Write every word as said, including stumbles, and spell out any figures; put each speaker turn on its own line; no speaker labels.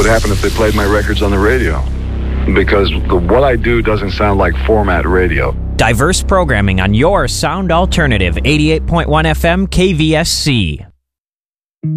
would happen if they played my records on the radio. Because the, what I do doesn't sound like format radio.
Diverse programming on your sound alternative, eighty-eight point one F M K V S C.